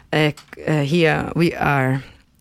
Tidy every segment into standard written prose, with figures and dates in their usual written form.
here we are.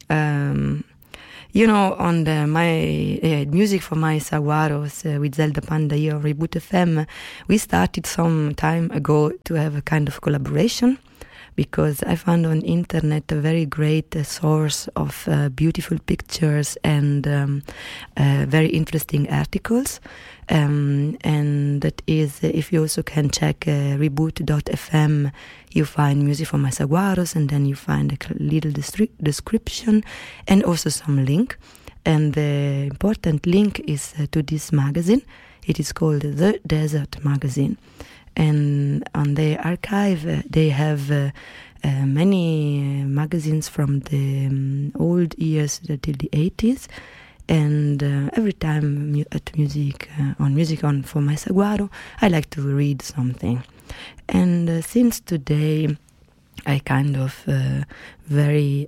On my music for my saguaros with Zelda Panda here on Reboot FM, we started some time ago to have a kind of collaboration, because I found on internet a very great source of beautiful pictures and very interesting articles. And that is, if you also can check reboot.fm, you find music for my saguaros, and then you find a little description and also some link. And the important link is to this magazine. It is called The Desert Magazine. And on the archive, they have many magazines from the old years till the 80s. And every time at music on for my saguaro, I like to read something. And since today, I kind of very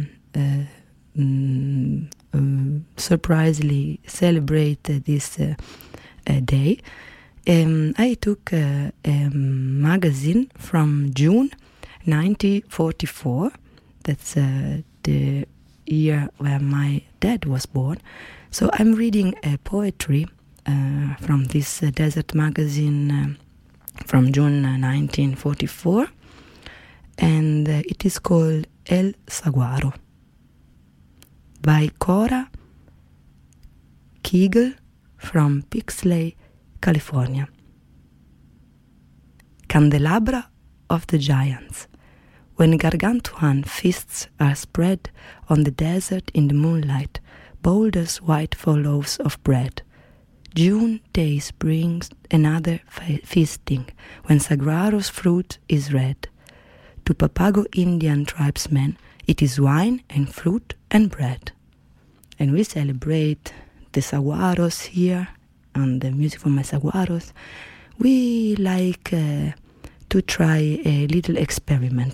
surprisingly celebrate this day. I took a magazine from June 1944. That's the year where my dad was born. So I'm reading a poetry from this desert magazine from June 1944. And it is called El Saguaro by Cora Kegel from Pixley, California. Candelabra of the giants. When gargantuan feasts are spread on the desert in the moonlight, boulders white for loaves of bread. June days brings another feasting, when saguaro's fruit is red. To Papago Indian tribesmen, it is wine and fruit and bread. And we celebrate the saguaros here on the music for my saguaros. We like to try a little experiment.